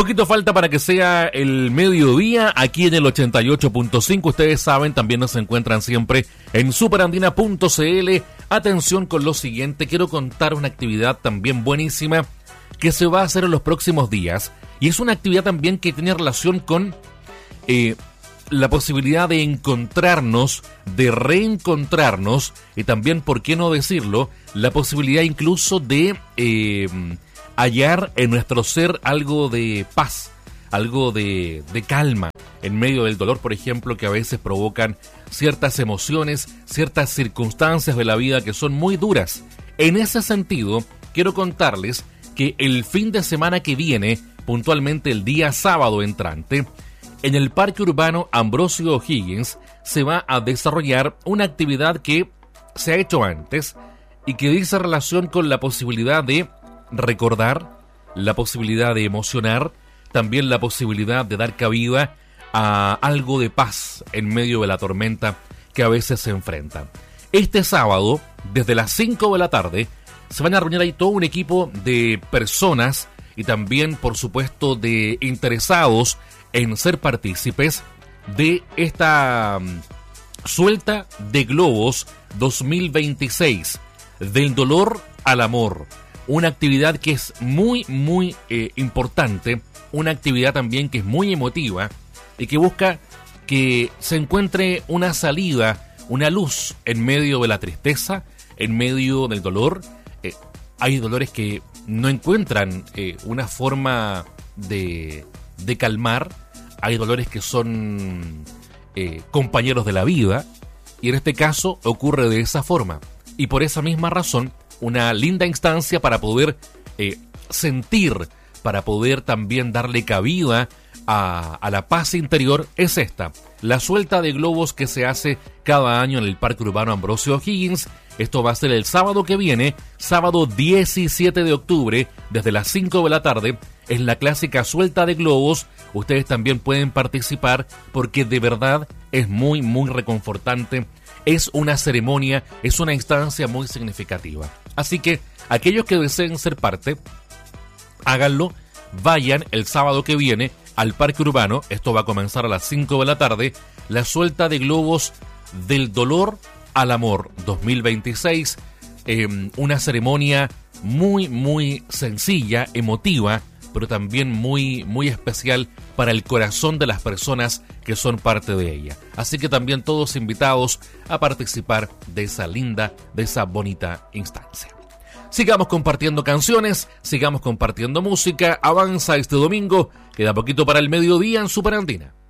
Poquito falta para que sea el mediodía aquí en el 88.5. Ustedes saben, también nos encuentran siempre en superandina.cl. Atención con lo siguiente, quiero contar una actividad también buenísima que se va a hacer en los próximos días. Y es una actividad también que tiene relación con la posibilidad de encontrarnos, de reencontrarnos, y también, por qué no decirlo, la posibilidad incluso de hallar en nuestro ser algo de paz, algo de calma en medio del dolor, por ejemplo, que a veces provocan ciertas emociones, ciertas circunstancias de la vida que son muy duras. En ese sentido, quiero contarles que el fin de semana que viene, puntualmente el día sábado entrante, en el Parque Urbano Ambrosio O'Higgins se va a desarrollar una actividad que se ha hecho antes y que dice relación con la posibilidad de recordar, la posibilidad de emocionar, también la posibilidad de dar cabida a algo de paz en medio de la tormenta que a veces se enfrenta. Este sábado, desde las 5 de la tarde, se van a reunir ahí todo un equipo de personas y también, por supuesto, de interesados en ser partícipes de esta suelta de globos 2026, del dolor al amor. Una actividad que es muy importante, una actividad también que es muy emotiva y que busca que se encuentre una salida, una luz en medio de la tristeza, en medio del dolor. Hay dolores que no encuentran una forma de calmar, hay dolores que son compañeros de la vida, y en este caso ocurre de esa forma. Y por esa misma razón, una linda instancia para poder sentir, para poder también darle cabida a la paz interior es esta, la suelta de globos que se hace cada año en el Parque Urbano Ambrosio O'Higgins. Esto va a ser el sábado que viene, sábado 17 de octubre, desde las 5 de la tarde, es la clásica suelta de globos. Ustedes también pueden participar porque de verdad es muy reconfortante. Es una ceremonia, es una instancia muy significativa. Así que aquellos que deseen ser parte, háganlo, vayan el sábado que viene al Parque Urbano. Esto va a comenzar a las 5 de la tarde, la suelta de globos del dolor al amor 2026. Una ceremonia muy sencilla, emotiva, pero también muy especial para el corazón de las personas que son parte de ella. Así que también todos invitados a participar de esa linda, de esa bonita instancia. Sigamos compartiendo canciones, sigamos compartiendo música. Avanza este domingo, queda poquito para el mediodía en Superandina.